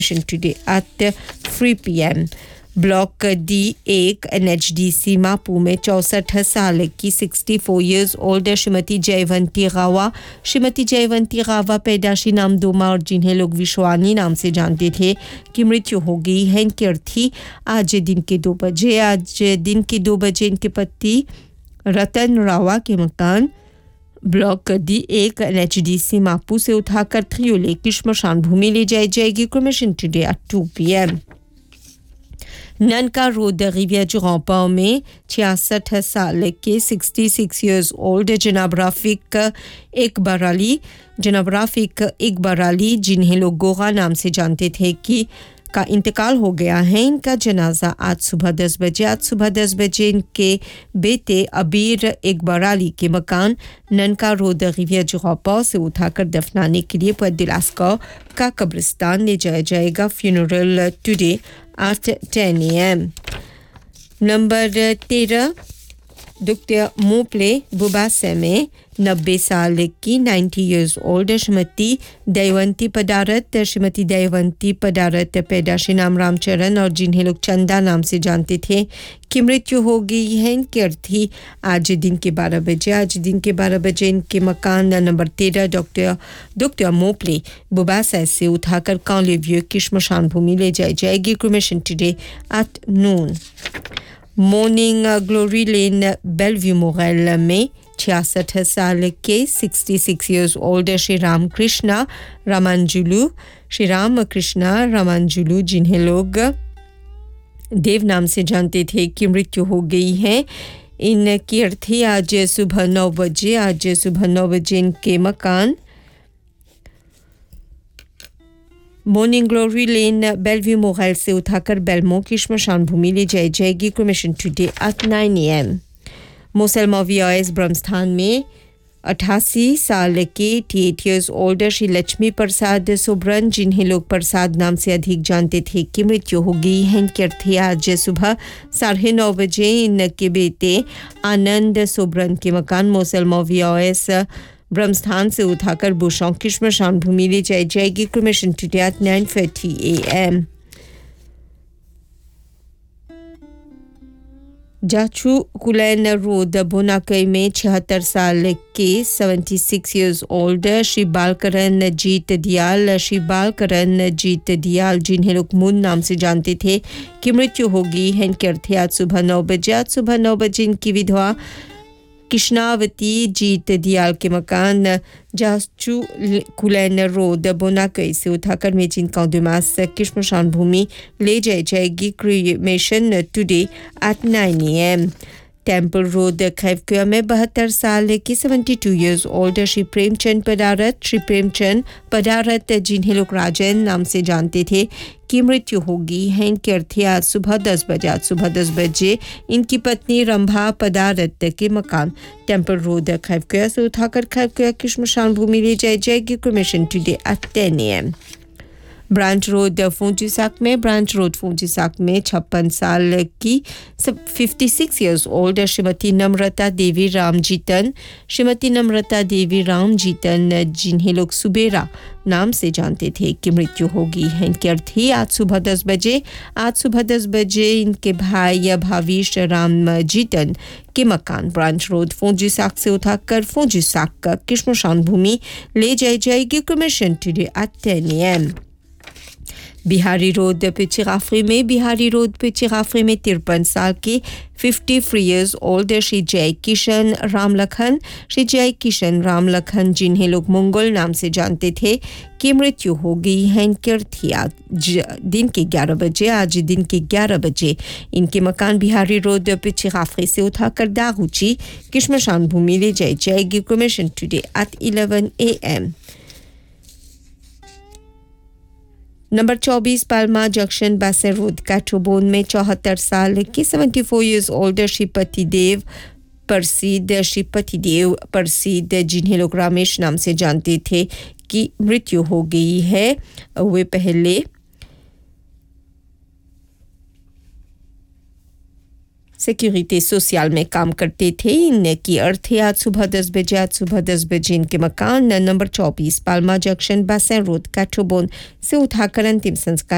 today at 3 p.m. Block D1 NHDC मापू में 64 साल की 64 years old श्रीमती जयवंती गावा पैदाशी नाम दोमा और जिन्हें लोग विश्वानी नाम से जानते थे की मृत्यु हो गई है। इनकी अर्थी आज दिन के 2 बजे इनके पति रतन रावा के मकान ब्लॉक D1 NHDC मापू से उठाकर थ्रियोले की श्मशान भूमि ले जाएगी। Cremation today at 2 p.m. ननका रोड रिविया जुरापा में 66 साल के 66 years old जनाब राफिक इकबार अली जिन्हें लोग गोगा नाम से जानते थे कि का इंतकाल हो गया है। इनका जनाजा आज सुबह 10 बजे इनके बेटे अबीर इकबार अली के मकान ननका रोड रिविया जुरापा से उठाकर दफनाने के लिए दिलास्को का कब्रिस्तान ले जाया जाएगा। Funeral today at 10 a.m. Number 13 doctor मोपले बुबासे में 90 साल की 90 years old श्रीमती दयवंती पदारत पैदाशी नाम रामचरण और जिन्हें लोग चंदा नाम से जानते थे की मृत्यु हो गई है। इनकी अर्थी आज दिन के 12 बजे इनके मकान नंबर 13 डॉक्टर मोपले बुबासे से उठाकर कांलेव्यू की श्मशान भूमि ले जाएगी। Cremation today at noon. Morning glory lane Belvieu Morel में 66 साल के 66 years old श्री रामकृष्णा रामांजुलू जिन्हें लोग देव नाम से जानते थे की मृत्यु हो गई है। इनकी अर्थी आज सुबह 9 बजे इनके मकान morning glory lane Belvieu Morel से उठाकर बेलमो की श्मशान भूमि ले जाएगी। Cremation today at 9 a.m. मोसलमा वीआईएस ब्रह्मस्थान में 88 साल के 88 years old श्री लक्ष्मी प्रसाद सुब्रन जिन्हें लोग प्रसाद नाम से अधिक जानते थे की मृत्यु हो गई है। इनके अर्थी आज सुबह 9:30 बजे इनके बेटे आनंद सुब्रन के मकान मोसलमा वीआईएस ब्रह्मस्थान से उठाकर बुशों की श्मशान भूमि ले जाएगी। Cremation today at 9:30 a.m. जाचू कुलैन road बोनाकई में 76 साल के 76 years old श्री बालकरण जीत दियाल जिन्हें लोग मुन नाम से जानते थे की मृत्यु हो गई है। इनके अर्थी आज सुबह 9 बजे इनकी विधवा कृष्णावती जीत दियाल के मकान जाचू कुलैन रोड बोनाकई से उठाकर मेचिन काउंडमास की श्मशान भूमि ले जाएगी। Cremation today at 9 a.m. Temple road खैवकुआ में 72 साल की 72 years old श्री प्रेमचंद पदारत जिन्हें लोग राजन नाम से जानते थे की मृत्यु हो गई है। इनके अर्थी आज सुबह 10 बजे इनकी पत्नी रंभा पदारत के मकान टेंपल रोड खैवकुआ से उठाकर खैवकुआ की श्मशान भूमि ले जाएगी। Cremation today at 10 a.m. Branch road फूंजीसाक में 56 साल की 56 years old श्रीमती नम्रता देवी राम जीतन जिन्हें लोग सुबेरा नाम से जानते थे की मृत्यु हो गई है। इनके अर्थी आज सुबह 10 बजे इनके भाई भावीश राम जीतन के मकान ब्रांच रोड फूंजीसाक से उठाकर फूंजीसाक की श्मशान भूमि ले जाएगी। Cremation today at 10 a.m. Bihari road पिचिराफरी में 53 साल के 53 years old श्री जय किशन रामलखन जिन्हें लोग मंगल नाम से जानते थे की मृत्यु हो गई है। इनके अर्थी आज दिन के 11 बजे इनके मकान बिहारी रोड पिचिराफरी से उठाकर दागुची की श्मशान भूमि ले जाएगी। Cremation today at 11 a.m. Number 24 Palma junction बासे रोड काठोबोन में 74 साल की 74 years old श्री पतिदेव प्रसिद्ध जिन्हें लोग रामेश नाम से जानते थे की मृत्यु हो गई है। वे पहले सिक्योरिटी सोशल में काम करते थे। इनकी अर्थ आज सुबह 10 बजे इनके मकान number 24 Palma junction Basen road काठोबोन से उठाकर अंतिम संस्कार